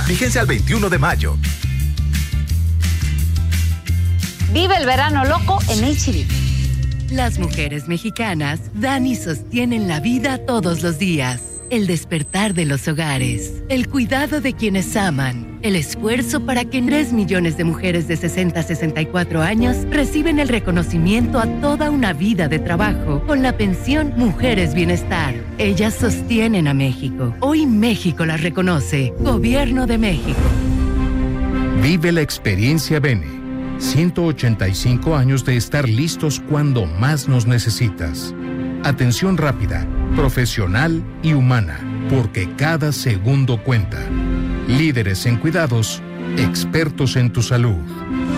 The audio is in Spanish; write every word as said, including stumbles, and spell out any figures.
Vigencia al veintiuno de mayo. Vive el verano loco en H E B. Las mujeres mexicanas dan y sostienen la vida todos los días. El despertar de los hogares, el cuidado de quienes aman, el esfuerzo para que tres millones de mujeres de sesenta a sesenta y cuatro años reciben el reconocimiento a toda una vida de trabajo con la pensión Mujeres Bienestar. Ellas sostienen a México. Hoy México las reconoce. Gobierno de México. Vive la experiencia Bene. ciento ochenta y cinco años de estar listos cuando más nos necesitas. Atención rápida, profesional y humana, porque cada segundo cuenta. Líderes en cuidados, expertos en tu salud.